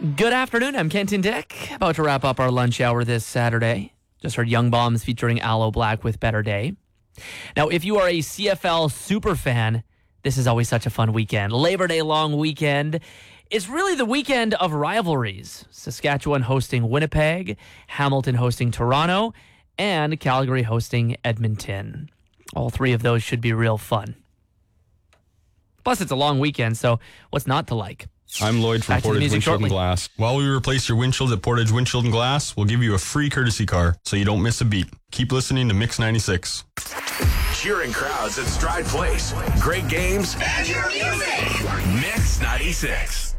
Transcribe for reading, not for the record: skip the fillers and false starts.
Good afternoon. I'm Kenton Dick. About to wrap up our lunch hour this Saturday. Just heard Young Bombs featuring Aloe Black with Better Day. Now, if you are a CFL super fan, this is always such a fun weekend. Labor Day long weekend. It's really the weekend of rivalries. Saskatchewan hosting Winnipeg, Hamilton hosting Toronto, and Calgary hosting Edmonton. All three of those should be real fun. Plus, it's a long weekend, so what's not to like? I'm Lloyd from Portage Windshield and Glass. While we replace your windshields at Portage Windshield and Glass, we'll give you a free courtesy car so you don't miss a beat. Keep listening to Mix 96. Cheering crowds at Stride Place. Great games and your music. Mix 96.